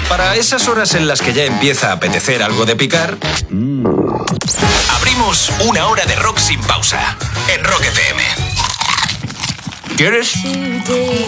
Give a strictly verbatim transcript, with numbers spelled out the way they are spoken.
Para esas horas en las que ya empieza a apetecer algo de picar, mm. abrimos una hora de rock sin pausa en Rock F M. ¿Quieres?